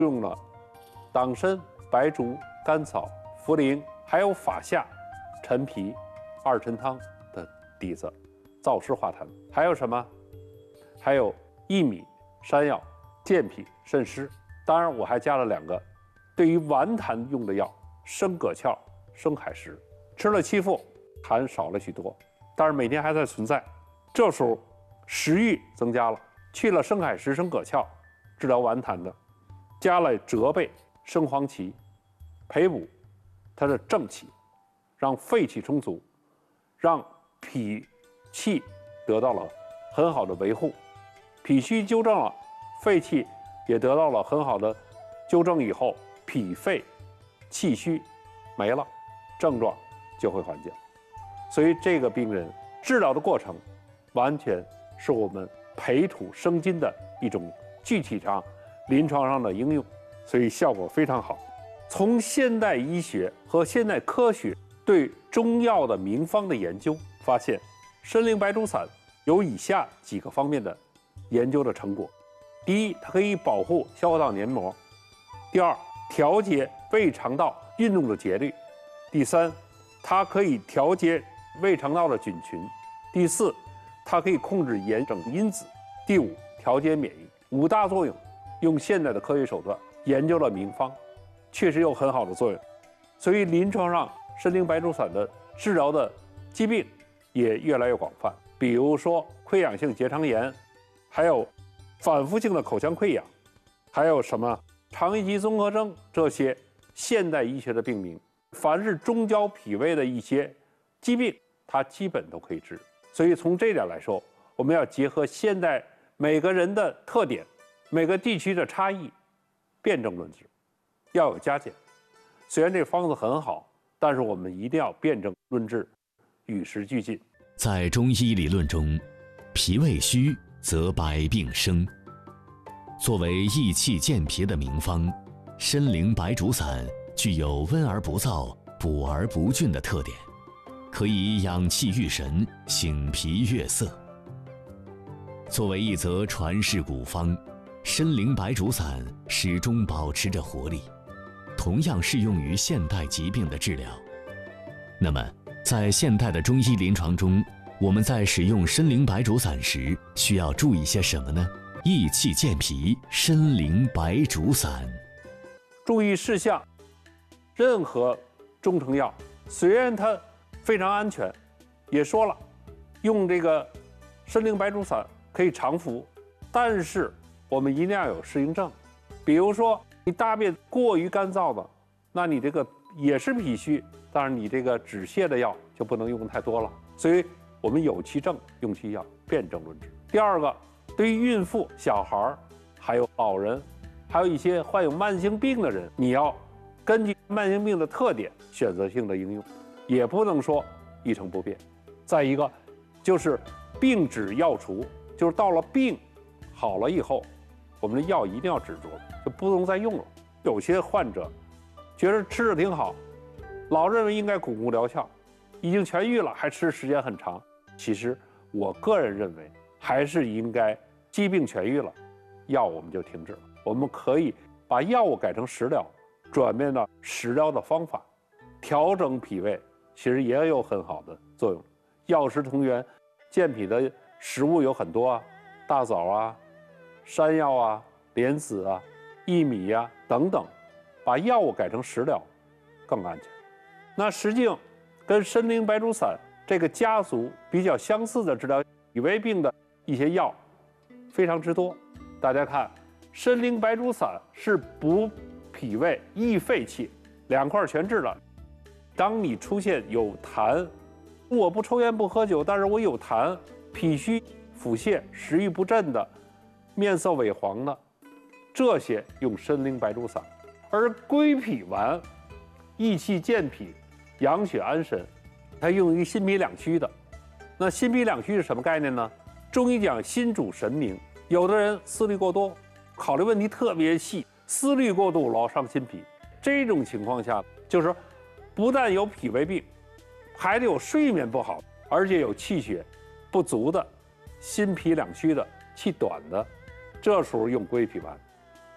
用了党参、白术、甘草、茯苓，还有法夏、陈皮、二陈汤的底子，燥湿化痰。还有什么？还有薏米、山药、健脾渗湿。当然，我还加了2个对于顽痰用的药：生葛壳、生海石。吃了7副，痰少了许多，但是每天还在存在。这时候食欲增加了，去了生海石、生葛壳治疗顽痰的，加了折贝、生黄芪，培补它的正气，让肺气充足，让脾气得到了很好的维护，脾虚纠正了，肺气也得到了很好的纠正以后，脾肺气虚没了，症状就会缓解。所以这个病人治疗的过程完全是我们培土生金的一种具体上临床上的应用，所以效果非常好。从现代医学和现代科学对中药的名方的研究发现，参苓白术散有以下几个方面的研究的成果：第一，它可以保护消化道黏膜；第二，调节胃肠道运动的节律；第三，它可以调节胃肠道的菌群；第四，它可以控制炎症因子；第五，调节免疫。5大作用，用现代的科学手段研究了名方，确实有很好的作用。所以临床上参苓白术散的治疗的疾病也越来越广泛，比如说溃疡性结肠炎，还有反复性的口腔溃疡，还有什么肠易激综合征，这些现代医学的病名，凡是中焦脾胃的一些疾病，它基本都可以治。所以从这点来说，我们要结合现代每个人的特点，每个地区的差异，辨证论治，要有加减。虽然这方子很好，但是我们一定要辨证论治，与时俱进。 在中医理论中，脾胃虚则百病生。作为益气健脾的名方，参苓白术散具有温而不燥、补而不峻的特点，可以养气育神、醒脾悦色。作为一则传世古方，参苓白术散始终保持着活力，同样适用于现代疾病的治疗。那么，在现代的中医临床中，我们在使用参苓白术散时，需要注意些什么呢？益气健脾，参苓白术散。 注意事项：任何中成药，虽然它非常安全，也说了，用这个参苓白术散可以常服，但是我们一定要有适应症。比如说你大便过于干燥的，那你这个也是脾虚，当然你这个止泻的药就不能用太多了。所以我们有其症用其药，辨证论治。第二个，对于孕妇、小孩还有老人，还有一些患有慢性病的人，你要根据慢性病的特点选择性的应用，也不能说一成不变。再一个就是病止药除，就是到了病好了以后，我们的药一定要止住了，就不能再用了。有些患者觉得吃着挺好，老认为应该巩固疗效，已经痊愈了，还吃时间很长。其实我个人认为，还是应该疾病痊愈了，药我们就停止了。我们可以把药物改成食疗，转变到食疗的方法，调整脾胃，其实也有很好的作用。药食同源，健脾的食物有很多啊，大枣啊、山药啊、莲子啊、薏米呀、等等，把药物改成食疗，更安全。那实际上跟参苓白术散这个家族比较相似的治疗脾胃病的一些药非常之多。大家看，参苓白术散是补脾胃、益肺气2块全治了。当你出现有痰，我不抽烟不喝酒，但是我有痰、脾虚、腹泻、食欲不振的，面色萎黄的，这些用参苓白术散。而归脾丸益气健脾、养血安神，它用于心脾两虚的。那心脾两虚是什么概念呢？中医讲心主神明，有的人思虑过多，考虑问题特别细，思虑过度老伤心脾。这种情况下，就是说不但有脾胃病，还得有睡眠不好，而且有气血不足的、心脾两虚的、气短的，这时候用归脾丸。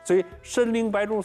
所以参苓白术